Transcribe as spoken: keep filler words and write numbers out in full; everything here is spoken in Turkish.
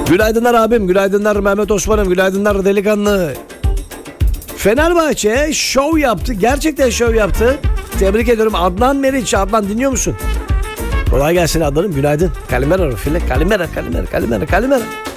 Günaydınlar abim, günaydınlar Mehmet Osman'ım, günaydınlar delikanlı. Fenerbahçe şov yaptı, gerçekten şov yaptı. Tebrik ediyorum Adnan Meriç. Adnan dinliyor musun? Kolay gelsin Adnan'ım, günaydın. Kalimera, file, kalimera, kalimera, kalimera, kalimera.